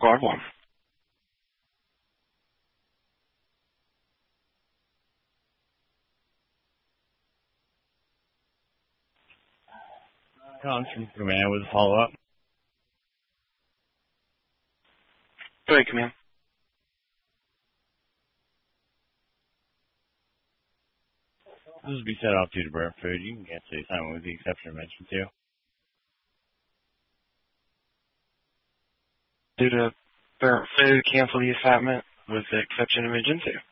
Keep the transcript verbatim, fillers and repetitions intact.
Squad one. Collins from Command with a follow-up. Go ahead, Command. This will be set off due to burnt food. You can cancel the assignment with the exception mentioned too. Due to burnt food, cancel the assignment with the exception of mentioned too.